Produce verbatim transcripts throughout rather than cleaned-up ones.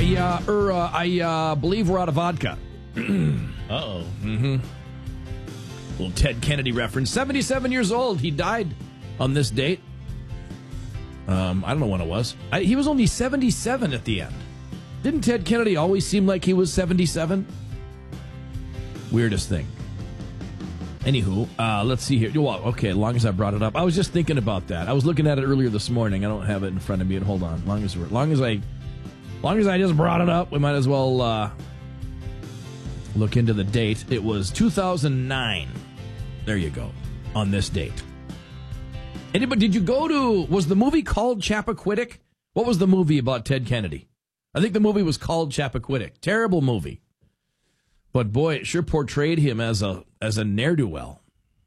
I uh, er, uh, I uh, believe we're out of vodka. Uh-oh. Mm-hmm. Little Ted Kennedy reference. seventy-seven years old. He died on this date. Um, I don't know when it was. I, he was only seventy-seven at the end. Didn't Ted Kennedy always seem like he was seventy-seven? Weirdest thing. Anywho, uh, let's see here. Well, okay, as long as I brought it up. I was just thinking about that. I was looking at it earlier this morning. I don't have it in front of me. And hold on. Long as, long as I long as I just brought it up, we might as well uh, look into the date. It was two thousand nine. There you go. On this date. Anybody, did you go to, was the movie called Chappaquiddick? What was the movie about Ted Kennedy? I think the movie was called Chappaquiddick. Terrible movie. But boy, it sure portrayed him as a as a ne'er-do-well.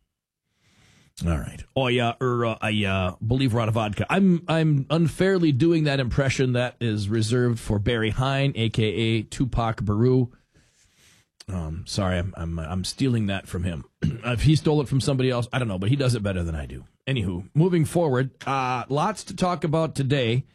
All right. Oh yeah, or uh, I uh, believe we're out of vodka. I'm I'm unfairly doing that impression that is reserved for Barry Hine, aka Tupac Baru. Um, sorry, I'm I'm I'm stealing that from him. If he stole it from somebody else, I don't know, but he does it better than I do. Anywho, moving forward, uh, lots to talk about today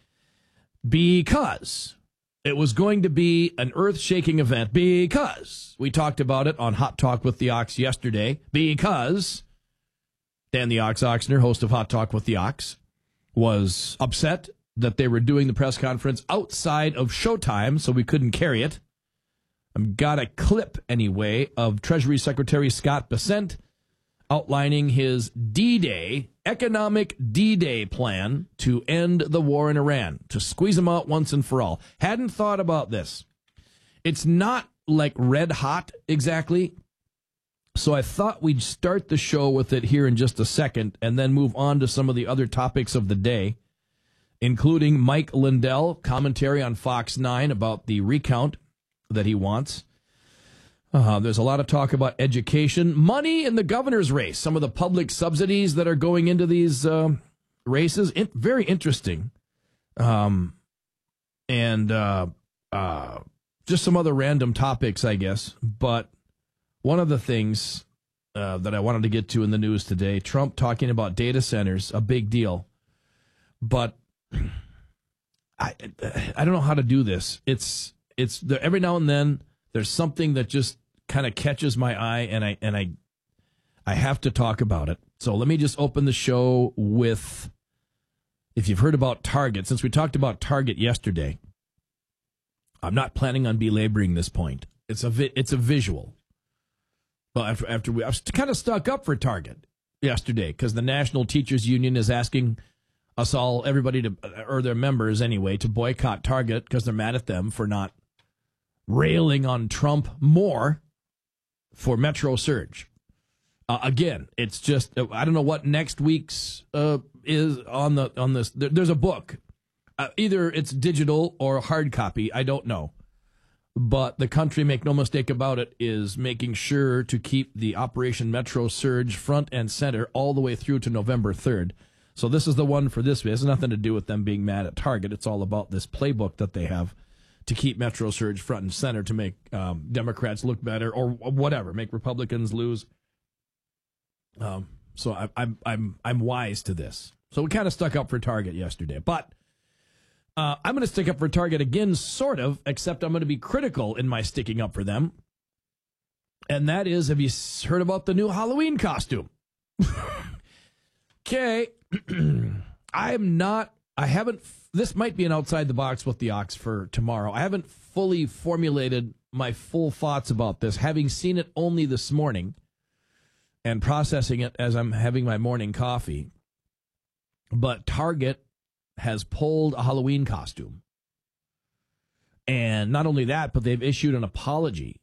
because it was going to be an earth-shaking event because we talked about it on Hot Talk with the Ox yesterday because Dan the Ox Oxner, host of Hot Talk with the Ox, was upset that they were doing the press conference outside of showtime, so we couldn't carry it. I've got a clip, anyway, of Treasury Secretary Scott Bessent outlining his D-Day, economic D-Day plan to end the war in Iran, to squeeze them out once and for all. Hadn't thought about this. It's not like red hot exactly, so I thought we'd start the show with it here in just a second and then move on to some of the other topics of the day, including Mike Lindell, commentary on Fox nine about the recount that he wants. Uh, there's a lot of talk about education, money in the governor's race, some of the public subsidies that are going into these uh, races. It, very interesting. Um, and uh, uh, just some other random topics, I guess. But one of the things uh, that I wanted to get to in the news today, Trump talking about data centers, a big deal. But I I don't know how to do this. It's it's there, every now and then there's something that just kind of catches my eye, and I and I I have to talk about it. So let me just open the show with, if you've heard about Target, since we talked about Target yesterday, I'm not planning on belaboring this point. It's a vi- it's a visual. Well, after after we, I was kind of stuck up for Target yesterday because the National Teachers Union is asking us all, everybody to, or their members anyway, to boycott Target because they're mad at them for not railing on Trump more for Metro Surge. Uh, again, it's just, I don't know what next week's uh, is on the on this. There, there's a book. Uh, either it's digital or hard copy. I don't know. But the country, make no mistake about it, is making sure to keep the Operation Metro Surge front and center all the way through to November third. So this is the one for this. It has nothing to do with them being mad at Target. It's all about this playbook that they have to keep Metro Surge front and center to make um, Democrats look better or whatever, make Republicans lose. Um, so I, I'm I'm I'm wise to this. So we kind of stuck up for Target yesterday, but uh, I'm going to stick up for Target again, sort of, except I'm going to be critical in my sticking up for them. And that is, have you heard about the new Halloween costume? Okay, I'm not. I haven't. This might be an outside the box with the Ox for tomorrow. I haven't fully formulated my full thoughts about this, having seen it only this morning and processing it as I'm having my morning coffee. But Target has pulled a Halloween costume. And not only that, but they've issued an apology.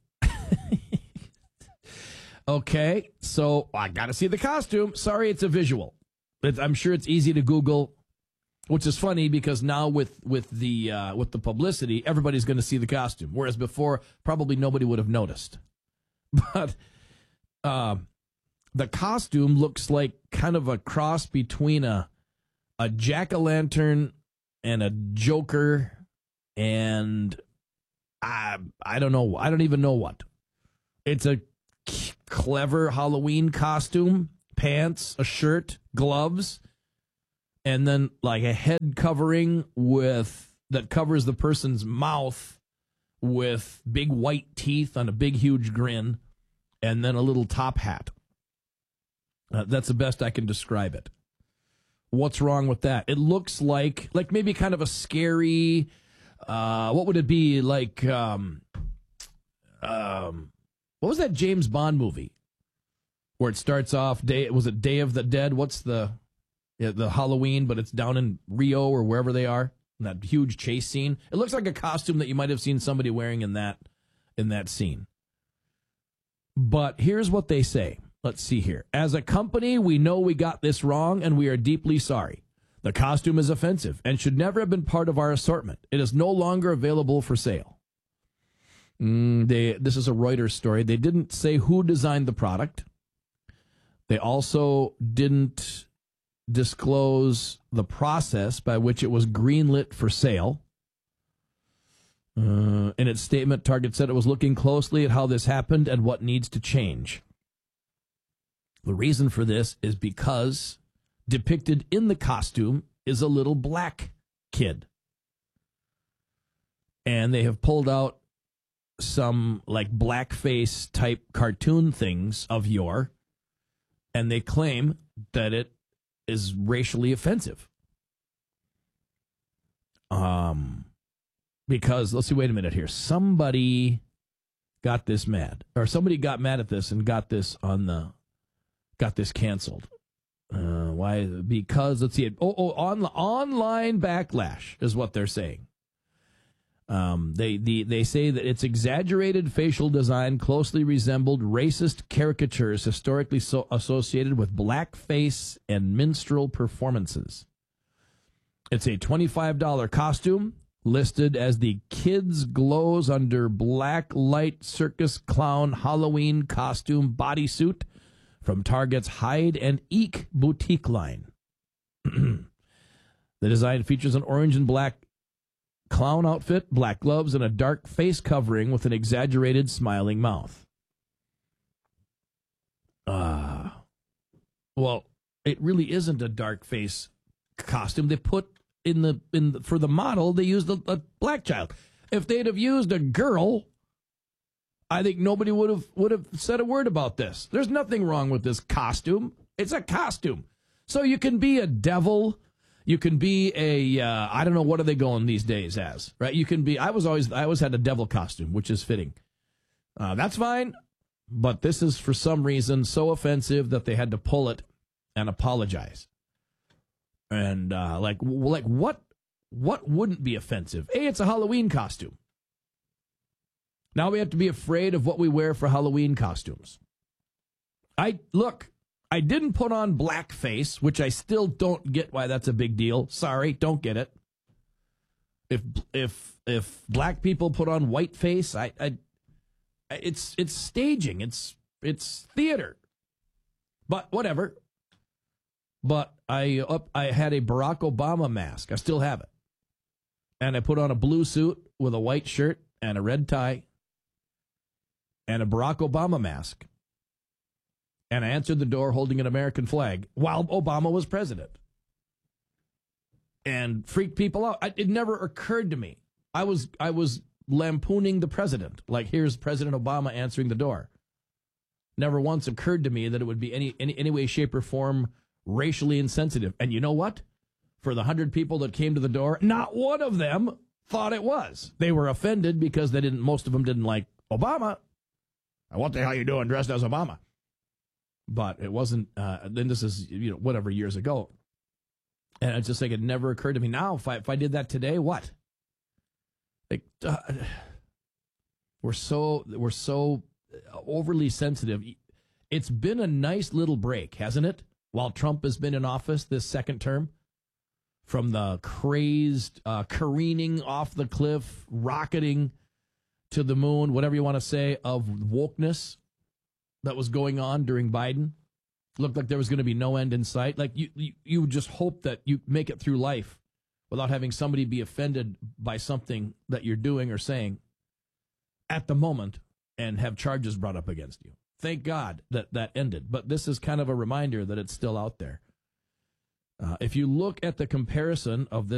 Okay, so I got to see the costume. Sorry, it's a visual. But I'm sure it's easy to Google, which is funny because now with with the uh, with the publicity, everybody's going to see the costume, whereas before probably nobody would have noticed. But uh, the costume looks like kind of a cross between a a jack-o'-lantern and a Joker, and I I don't know. I don't even know what. It's a clever Halloween costume, pants, a shirt, gloves, and then like a head covering with that covers the person's mouth with big white teeth on a big, huge grin, and then a little top hat. Uh, that's the best I can describe it. What's wrong with that? It looks like, like maybe kind of a scary, uh, what would it be, like, um, um, what was that James Bond movie where it starts off, day, was it Day of the Dead? What's the, yeah, the Halloween, but it's down in Rio or wherever they are, that huge chase scene. It looks like a costume that you might have seen somebody wearing in that, in that scene. But here's what they say. Let's see here. As a company, we know we got this wrong, and we are deeply sorry. The costume is offensive and should never have been part of our assortment. It is no longer available for sale. Mm, they, this is a Reuters story. They didn't say who designed the product. They also didn't disclose the process by which it was greenlit for sale. Uh, in its statement, Target said it was looking closely at how this happened and what needs to change. The reason for this is because depicted in the costume is a little black kid. And they have pulled out some like blackface type cartoon things of yore, and they claim that it is racially offensive. Um, because, let's see, wait a minute here. Somebody got this mad, or somebody got mad at this and got this on the, got this canceled. Uh, why? Because, let's see, it, oh, oh, on, online backlash is what they're saying. Um, they the they say that its exaggerated facial design closely resembled racist caricatures historically so associated with blackface and minstrel performances. It's a twenty-five dollars costume listed as the Kids Glows Under Black Light Circus Clown Halloween Costume Bodysuit from Target's Hide and Eek boutique line. The design features an orange and black clown outfit, black gloves, and a dark face covering with an exaggerated smiling mouth. Ah, uh, well, it really isn't a dark face costume. They put in the in the, for the model, they used a, a black child. If they'd have used a girl, I think nobody would have would have said a word about this. There's nothing wrong with this costume. It's a costume, so you can be a devil. You can be a, uh, I don't know, what are they going these days as, right? You can be, I was always, I always had a devil costume, which is fitting. Uh, that's fine, but this is for some reason so offensive that they had to pull it and apologize. And, uh, like, like what, what wouldn't be offensive? A, it's a Halloween costume. Now we have to be afraid of what we wear for Halloween costumes. I, look. I didn't put on blackface, which I still don't get why that's a big deal. Sorry, don't get it. If if if black people put on whiteface, I, I it's it's staging. It's it's theater. But whatever. But I up I had a Barack Obama mask. I still have it. And I put on a blue suit with a white shirt and a red tie and a Barack Obama mask. And I answered the door holding an American flag while Obama was president. And freaked people out. I, it never occurred to me. I was I was lampooning the president. Like, here's President Obama answering the door. Never once occurred to me that it would be any, any, any way, shape, or form racially insensitive. And you know what? For the hundred people that came to the door, not one of them thought it was. They were offended because they didn't. Most of them didn't like Obama. What the hell are you doing dressed as Obama? But it wasn't, uh, then this is, you know, whatever, years ago. And it's just like, it never occurred to me. Now, if I, if I did that today, what? Like, uh, we're so, we're so overly sensitive. It's been a nice little break, hasn't it? While Trump has been in office this second term. From the crazed, uh, careening off the cliff, rocketing to the moon, whatever you want to say, of wokeness that was going on during Biden. Looked like there was going to be no end in sight. Like, you, you, you would just hope that you make it through life without having somebody be offended by something that you're doing or saying at the moment and have charges brought up against you. Thank God that that ended. But this is kind of a reminder that it's still out there. Uh, if you look at the comparison of this